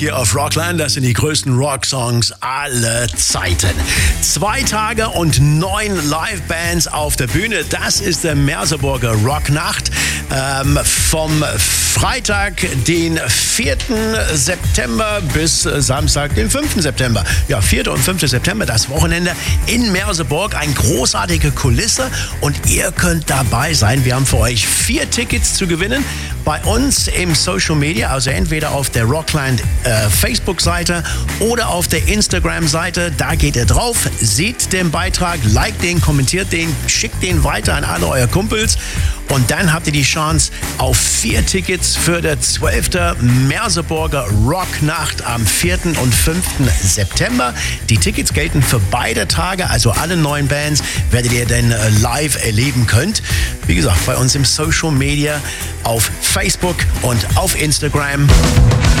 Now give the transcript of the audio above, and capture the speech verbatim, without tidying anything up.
Hier auf Rockland, das sind die größten Rocksongs aller Zeiten. Zwei Tage und neun Livebands auf der Bühne. Das ist der Merseburger Rocknacht. Ähm, vom Freitag, den vierten September bis Samstag, den fünften September. Ja, vierten und fünften September, das Wochenende in Merseburg. Eine großartige Kulisse und ihr könnt dabei sein. Wir haben für euch vier Tickets zu gewinnen bei uns im Social Media, also entweder auf der Rockland äh, Facebook-Seite oder auf der Instagram-Seite. Da geht ihr drauf, seht den Beitrag, liked den, kommentiert den, schickt den weiter an alle eure Kumpels und dann habt ihr die Chance auf vier Tickets für die zwölfte Merseburger Rocknacht am vierten und fünften September. Die Tickets gelten für beide Tage, also alle neun Bands werdet ihr dann äh, live erleben könnt. Wie gesagt, bei uns im Social Media auf Facebook und auf Instagram.